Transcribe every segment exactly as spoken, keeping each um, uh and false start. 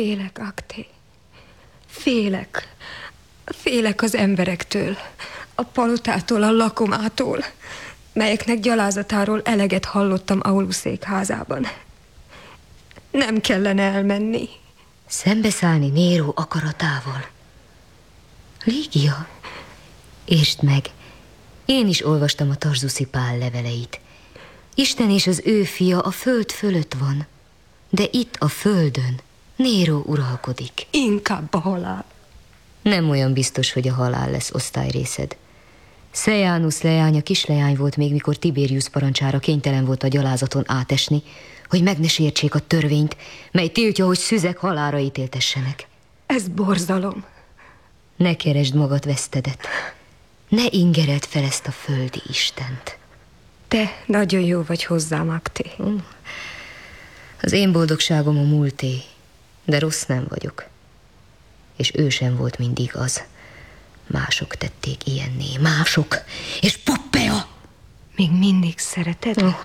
Félek, Acté. Félek. Félek az emberektől, a palotától, a lakomától, melyeknek gyalázatáról eleget hallottam Auluszék házában. Nem kellene elmenni. Szembeszállni Néró akaratával. Lígia, értsd meg, én is olvastam a Tarzuszi Pál leveleit. Isten és az ő fia a föld fölött van, de itt a földön Néró uralkodik. Inkább a halál. Nem olyan biztos, hogy a halál lesz osztályrészed. Sejanus leánya kisleány volt még, mikor Tiberius parancsára kénytelen volt a gyalázaton átesni, hogy meg ne sértsék a törvényt, mely tiltja, hogy szüzek halálra ítéltessenek. Ez borzalom. Ne keresd magad vesztedet. Ne ingereld fel ezt a földi Istent. Te nagyon jó vagy hozzám, Acté. Az én boldogságom a múlté, de rossz nem vagyok. És ő sem volt mindig az. Mások tették ilyenné, mások. És Poppea! Még mindig szereted? Oh,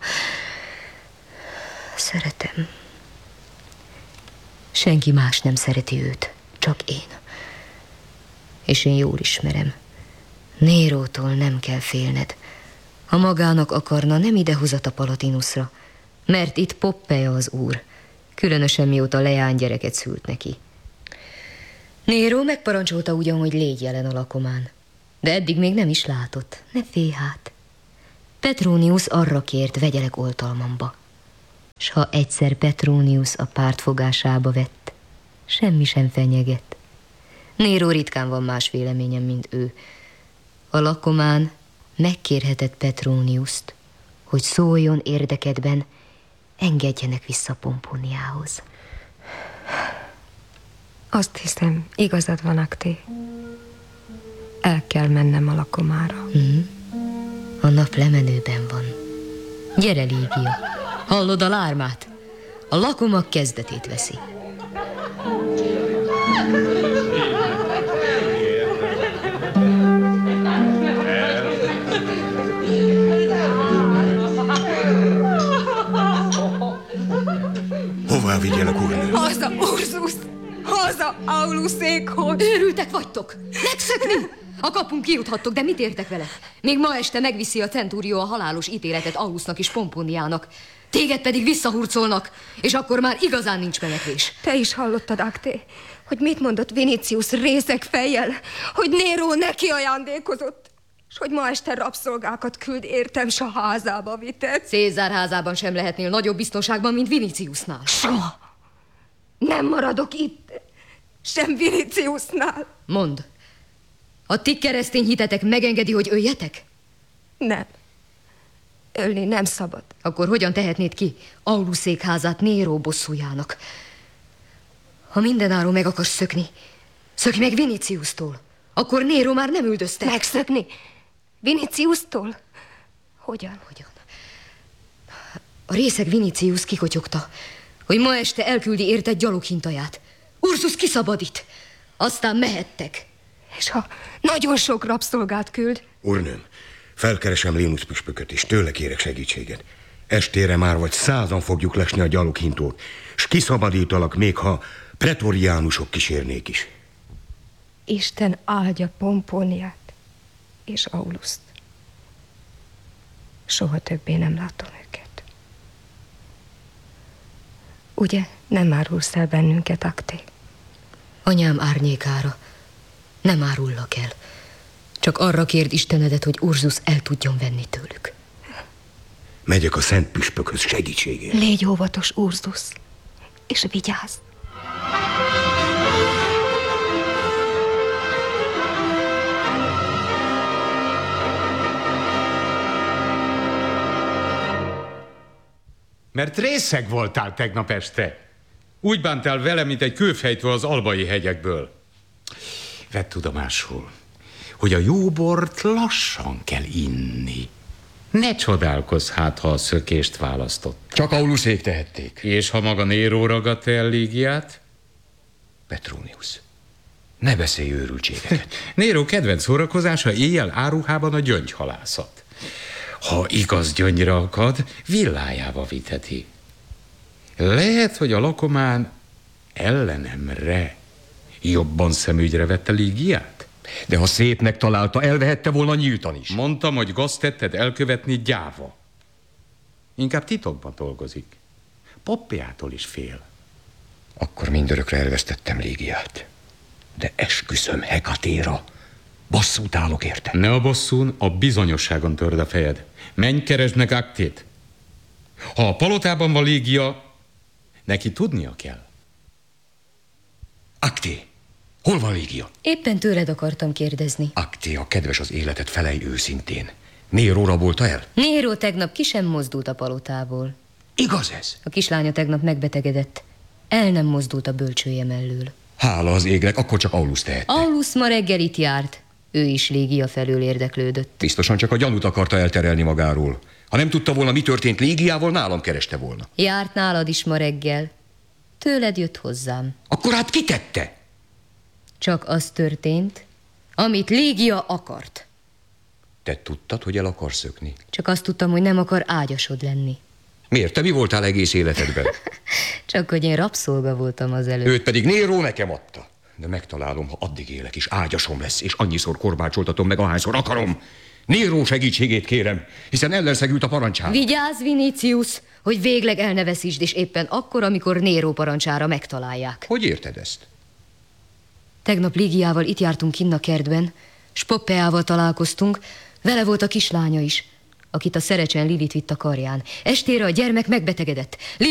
szeretem. Senki más nem szereti őt, csak én. És én jól ismerem. Nérótól nem kell félned. Ha magának akarna, nem idehozat a Palatinusra, mert itt Poppea az úr, különösen mióta leány gyereket szült neki. Néró megparancsolta ugyan, hogy légy jelen a lakomán, de eddig még nem is látott. Ne félj hát. Petronius arra kért, vegyelek oltalmamba. S ha egyszer Petronius a pártfogásába vett, semmi sem fenyeget. Néró ritkán van más véleményem, mint ő. A lakomán megkérhetett Petroniust, hogy szóljon érdekedben, engedjenek vissza Pompóniához. Azt hiszem, igazad van, Acté. El kell mennem a lakomára. Mm. A nap lemenőben van. Gyere, Lígia. Hallod a lármát? A lakomak kezdetét veszi. Hová vigyelek, úrnő? Haza, Ursus! Haza, Auluszékhoz! Őrültek vagytok! Megszökni! A kapunk kijuthattok, de mit értek vele? Még ma este megviszi a centúrió a halálos ítéletet Aulusnak és Pompóniának. Téged pedig visszahurcolnak, és akkor már igazán nincs menekvés. Te is hallottad, Acté, hogy mit mondott Vinicius részeg fejjel, hogy Néró neki ajándékozott, és hogy ma este rabszolgákat küld értem, s a házába vitett. Cézár házában sem lehetnél nagyobb biztonságban, mint Viniciusnál. Soha! Nem maradok itt, sem Viniciusnál. Mondd, a ti keresztény hitetek megengedi, hogy öljetek? Nem. Ölni nem szabad. Akkor hogyan tehetnéd ki Auluszék házát Néró bosszújának? Ha mindenáron meg akarsz szökni, szökj meg Viniciustól. Akkor Néró már nem üldözte. Megszökni? Viniciustól? Hogyan? Hogyan? A részeg Vinicius kikotyogta, hogy ma este elküldi érte gyaloghintaját. Ursus kiszabadít. Aztán mehettek. És ha nagyon sok rabszolgát küld? Úrnőm, felkeresem Linus püspököt, és tőle kérek segítséget. Estére már vagy százan fogjuk lesni a gyaloghintót, s kiszabadítalak, még ha pretoriánusok kísérnék is. Isten áldja Pompóniát és Auluszt. Soha többé nem látom őket. Ugye nem árulsz el bennünket, Acté? Anyám árnyékára nem árullak el. Csak arra kérd Istenedet, hogy Ursus el tudjon venni tőlük. Megyek a szent püspökhöz segítségért. Légy óvatos, Ursus, és vigyázz! Mert részeg voltál tegnap este. Úgy bántál vele, mint egy kőfejtő az albai hegyekből. Vedd tudomásul, hogy a jó bort lassan kell inni. Ne csodálkozz hát, ha a szökést választott. Csak Auluszék tehették. És ha maga Néró ragadta el Lígiát? Petronius, ne beszélj őrültségeket. Néró kedvenc szórakozása éjjel áruhában a gyöngyhalászat. Ha igaz gyöngyre akad, villájába vitheti. Lehet, hogy a lakomán Ellenemre jobban szemügyre vette Lígiát? De ha szépnek találta, elvehette volna nyíltan is. Mondtam, hogy gaztetted elkövetni gyáva. Inkább titokban dolgozik. Poppjától is fél. Akkor mindörökre elvesztettem Lígiát. De esküszöm Hekatéra, bosszút állok érte. Ne a bosszún, a bizonyosságon törd a fejed. Menj, keresd meg Aktét. Ha a palotában van Lígia, neki tudnia kell. Akté, hol van Lígia? Éppen tőled akartam kérdezni. Akté, a kedves az életet, felej őszintén. Néró rabolta el? Néró tegnap ki sem mozdult a palotából. Igaz ez? A kislánya tegnap megbetegedett. El nem mozdult a bölcsője mellől. Hála az égnek, akkor csak Aulus tehette. Aulus ma reggel itt járt. Ő is Lígia felől érdeklődött. Biztosan csak a gyanút akarta elterelni magáról. Ha nem tudta volna, mi történt Lígiával, nálam kereste volna. Járt nálad is ma reggel. Tőled jött hozzám. Akkor hát ki tette? Csak az történt, amit Lígia akart. Te tudtad, hogy el akar szökni? Csak azt tudtam, hogy nem akar ágyasod lenni. Miért? Te mi voltál egész életedben? Csak hogy én rabszolga voltam az előtt. Őt pedig Néró nekem adta. De megtalálom, ha addig élek, és ágyasom lesz, és annyiszor korbácsoltatom meg, ahányszor akarom. Néró segítségét kérem, hiszen ellenszegült a parancsára. Vigyázz, Vinicius, hogy végleg el ne veszítsd, és éppen akkor, amikor Néró parancsára megtalálják. Hogy érted ezt? Tegnap Lígiával itt jártunk kinn a kertben, s Poppeával találkoztunk, vele volt a kislánya is, akit a szerecsen Lilit vitt a karján. Estére a gyermek megbetegedett.